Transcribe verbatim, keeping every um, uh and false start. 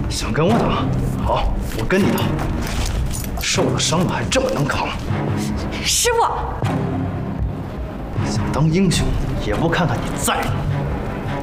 想跟我打？好，我跟你打。受了伤了还这么能扛， 师傅， 想当英雄也不看看你在哪。